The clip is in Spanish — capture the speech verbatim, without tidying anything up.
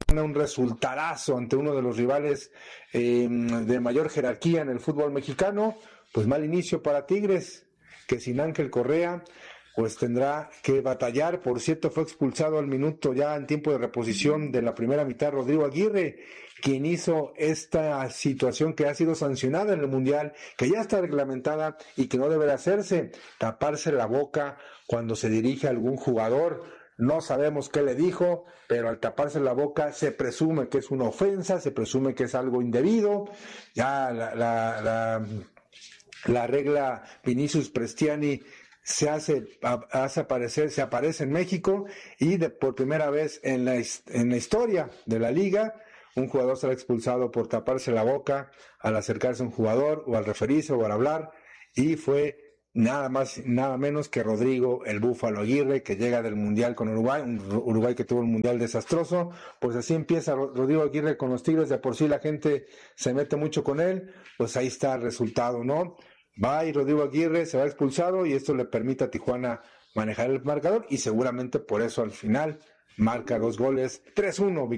un resultadazo ante uno de los rivales eh, de mayor jerarquía en el fútbol mexicano. Pues mal inicio para Tigres, que sin Ángel Correa pues tendrá que batallar. Por cierto, fue expulsado al minuto ya en tiempo de reposición de la primera mitad Rodrigo Aguirre, quien hizo esta situación que ha sido sancionada en el Mundial, que ya está reglamentada y que no debe de hacerse, taparse la boca cuando se dirige a algún jugador. No sabemos qué le dijo, pero al taparse la boca se presume que es una ofensa, se presume que es algo indebido. Ya la, la, la, la regla Vinicius Prestiani se hace, hace aparecer, se aparece en México y de, por primera vez en la, en la historia de la liga, un jugador será expulsado por taparse la boca al acercarse a un jugador o al referirse o al hablar, y fue nada más, nada menos que Rodrigo el Búfalo Aguirre, que llega del Mundial con Uruguay, un Uruguay que tuvo un Mundial desastroso. Pues así empieza Rodrigo Aguirre con los Tigres. De por sí la gente se mete mucho con él, pues ahí está el resultado, ¿no? Va y Rodrigo Aguirre se va expulsado y esto le permite a Tijuana manejar el marcador y seguramente por eso al final marca dos goles, tres uno.